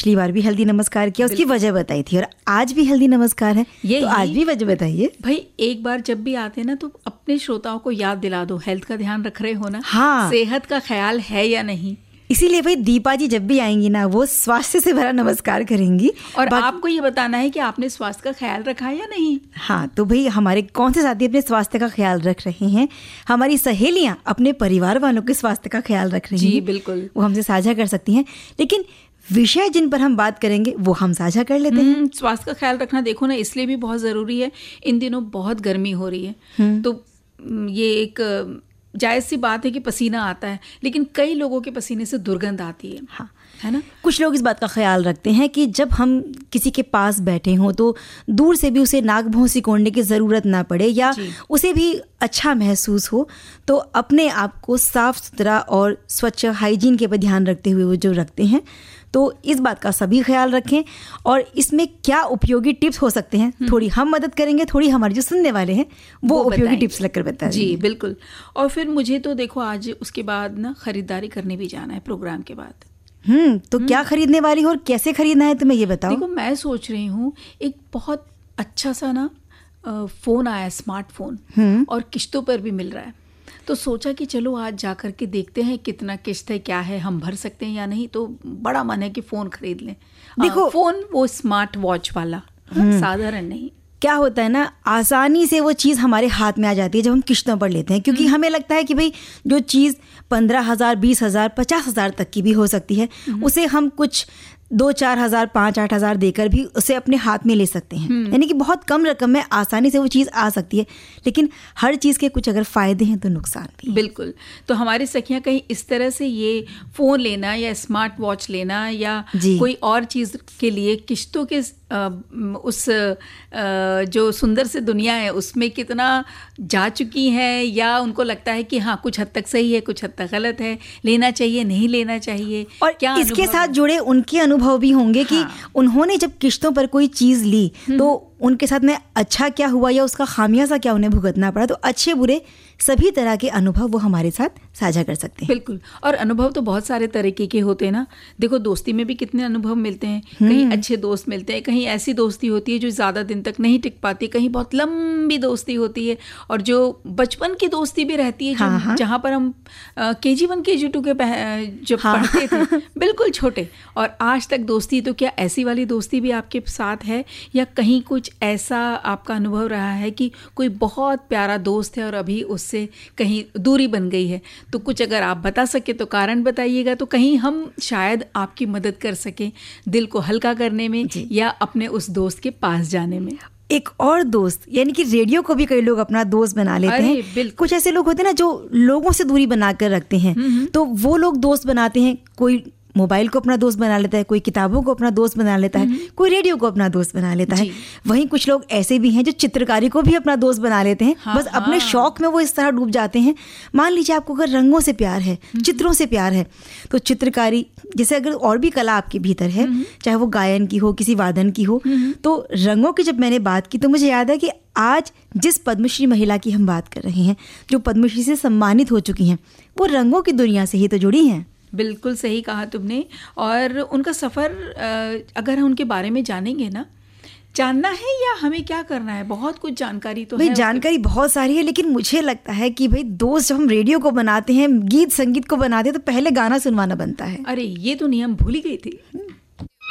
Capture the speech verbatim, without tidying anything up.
पिछली बार भी हल्दी नमस्कार किया, उसकी वजह बताई थी, और आज भी हल्दी नमस्कार है, तो आज भी वजह बताइए। भाई एक बार जब भी आते हैं ना तो अपने श्रोताओं को याद दिला दो, हेल्थ का ध्यान रख रहे हो ना, हाँ, सेहत का ख्याल है या नहीं। इसीलिए भाई दीपा जी जब भी आएंगी ना वो स्वास्थ्य से भरा नमस्कार करेंगी, और आपको ये बताना है कि आपने स्वास्थ्य का ख्याल रखा है या नहीं। हाँ, तो भाई हमारे कौन से साथी अपने स्वास्थ्य का ख्याल रख रहे हैं, हमारी सहेलियां अपने परिवार वालों के स्वास्थ्य का ख्याल रख रही हैं, जी बिल्कुल, वो हमसे साझा कर सकती हैं। लेकिन विषय जिन पर हम बात करेंगे वो हम साझा कर लेते हैं। स्वास्थ्य का ख्याल रखना देखो ना इसलिए भी बहुत ज़रूरी है, इन दिनों बहुत गर्मी हो रही है, तो ये एक जायज़ सी बात है कि पसीना आता है, लेकिन कई लोगों के पसीने से दुर्गंध आती है। हाँ, है ना। कुछ लोग इस बात का ख्याल रखते हैं कि जब हम किसी के पास बैठे हों तो दूर से भी उसे नाक भौं सिकोड़ने की ज़रूरत ना पड़े, या उसे भी अच्छा महसूस हो, तो अपने आप को साफ सुथरा और स्वच्छ हाइजीन के पर ध्यान रखते हुए वो जो रखते हैं, तो इस बात का सभी ख्याल रखें। और इसमें क्या उपयोगी टिप्स हो सकते हैं, थोड़ी हम मदद करेंगे, थोड़ी हमारे जो सुनने वाले हैं वो, वो उपयोगी टिप्स लगकर बताएंगे। जी बिल्कुल। और फिर मुझे तो देखो आज उसके बाद ना खरीदारी करने भी जाना है प्रोग्राम के बाद। हम्म तो क्या खरीदने वाली हो और कैसे खरीदना है तुम्हें ये बताओ। देखो मैं सोच रही हूँ एक बहुत अच्छा सा ना फ़ोन आया, स्मार्टफोन, और किश्तों पर भी मिल रहा है, तो सोचा कि चलो आज जा कर के देखते हैं कितना किश्त है, क्या है, हम भर सकते हैं या नहीं। तो बड़ा मन है कि फ़ोन खरीद लें। देखो फ़ोन वो स्मार्ट वॉच वाला, साधारण नहीं। क्या होता है ना, आसानी से वो चीज़ हमारे हाथ में आ जाती है जब हम किश्तों पर लेते हैं, क्योंकि हमें लगता है कि भाई जो चीज़ पंद्रह हज़ार बीस हज़ार पचास हज़ार तक की भी हो सकती है, उसे हम कुछ दो चार हज़ार पाँच आठ हज़ार देकर भी उसे अपने हाथ में ले सकते हैं। यानी कि बहुत कम रकम में आसानी से वो चीज़ आ सकती है। लेकिन हर चीज़ के कुछ अगर फ़ायदे हैं तो नुकसान भी। बिल्कुल। तो हमारी सखियाँ कहीं इस तरह से ये फ़ोन लेना या स्मार्ट वॉच लेना या कोई और चीज़ के लिए किश्तों के आ, उस आ, जो सुंदर से दुनिया है उसमें कितना जा चुकी हैं, या उनको लगता है कि हाँ कुछ हद तक सही है, कुछ हद तक गलत है, लेना चाहिए नहीं लेना चाहिए, और क्या इसके साथ जुड़े उनके अनुभव भी होंगे कि हाँ। उन्होंने जब किश्तों पर कोई चीज़ ली तो उनके साथ में अच्छा क्या हुआ या उसका खामियाजा क्या उन्हें भुगतना पड़ा। तो अच्छे बुरे सभी तरह के अनुभव वो हमारे साथ साझा कर सकते हैं। बिल्कुल। और अनुभव तो बहुत सारे तरीके के होते हैं ना। देखो दोस्ती में भी कितने अनुभव मिलते हैं, कहीं अच्छे दोस्त मिलते हैं, कहीं ऐसी दोस्ती होती है जो ज़्यादा दिन तक नहीं टिक पाती, कहीं बहुत लंबी दोस्ती होती है, और जो बचपन की दोस्ती भी रहती है, हाँ, हाँ। जहाँ पर हम के जी वन के जी टू के जब हाँ। पढ़ते थे बिल्कुल छोटे, और आज तक दोस्ती। तो क्या ऐसी वाली दोस्ती भी आपके साथ है, या कहीं कुछ ऐसा आपका अनुभव रहा है कि कोई बहुत प्यारा दोस्त है और अभी उससे कहीं दूरी बन गई है? तो कुछ अगर आप बता सके तो कारण बताइएगा, तो कहीं हम शायद आपकी मदद कर सकें दिल को हल्का करने में या अपने उस दोस्त के पास जाने में। एक और दोस्त, यानी कि रेडियो को भी कई लोग अपना दोस्त बना लेते हैं। कुछ ऐसे लोग होते हैं ना जो लोगों से दूरी बना कर रखते हैं, तो वो लोग दोस्त बनाते हैं। कोई मोबाइल को अपना दोस्त बना लेता है, कोई किताबों को अपना दोस्त बना लेता है, कोई रेडियो को अपना दोस्त बना लेता है। वहीं कुछ लोग ऐसे भी हैं जो चित्रकारी को भी अपना दोस्त बना लेते हैं। हाँ, बस हाँ। अपने शौक में वो इस तरह डूब जाते हैं। मान लीजिए आपको अगर रंगों से प्यार है, चित्रों से प्यार है, तो चित्रकारी जैसे अगर और भी कला आपके भीतर है, चाहे वो गायन की हो, किसी वादन की हो, तो रंगों की जब मैंने बात की तो मुझे याद है कि आज जिस पद्मश्री महिला की हम बात कर रहे हैं, जो पद्मश्री से सम्मानित हो चुकी हैं, वो रंगों की दुनिया से ही तो जुड़ी हैं। बिल्कुल सही कहा तुमने। और उनका सफ़र अगर हम उनके बारे में जानेंगे ना, जानना है या हमें क्या करना है, बहुत कुछ जानकारी तो भाई है, जानकारी बहुत सारी है। लेकिन मुझे लगता है कि भाई दोस्त जब हम रेडियो को बनाते हैं, गीत संगीत को बनाते हैं, तो पहले गाना सुनवाना बनता है। अरे ये तो नियम भूल ही गई थी।